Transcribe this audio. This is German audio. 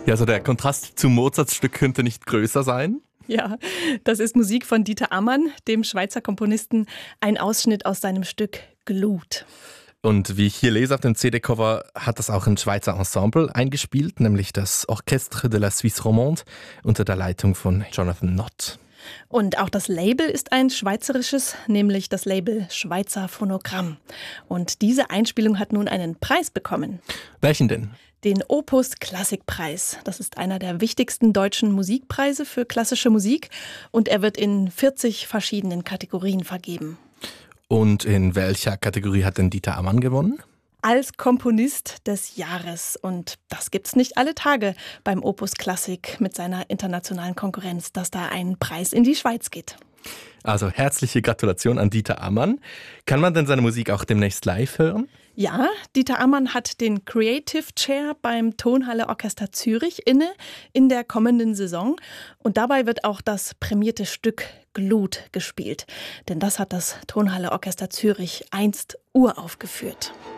Ja, also der Kontrast zum Mozart-Stück könnte nicht größer sein. Ja, das ist Musik von Dieter Ammann, dem Schweizer Komponisten, ein Ausschnitt aus seinem Stück Glut. Und wie ich hier lese auf dem CD-Cover, hat das auch ein Schweizer Ensemble eingespielt, nämlich das Orchestre de la Suisse Romande unter der Leitung von Jonathan Nott. Und auch das Label ist ein schweizerisches, nämlich das Label Schweizer Phonogramm. Und diese Einspielung hat nun einen Preis bekommen. Welchen denn? Den Opus Klassikpreis. Das ist einer der wichtigsten deutschen Musikpreise für klassische Musik und er wird in 40 verschiedenen Kategorien vergeben. Und in welcher Kategorie hat denn Dieter Ammann gewonnen? Als Komponist des Jahres. Und das gibt's nicht alle Tage beim Opus Klassik mit seiner internationalen Konkurrenz, dass da ein Preis in die Schweiz geht. Also herzliche Gratulation an Dieter Ammann. Kann man denn seine Musik auch demnächst live hören? Ja, Dieter Ammann hat den Creative Chair beim Tonhalle Orchester Zürich inne in der kommenden Saison. Und dabei wird auch das prämierte Stück Glut gespielt. Denn das hat das Tonhalle Orchester Zürich einst uraufgeführt.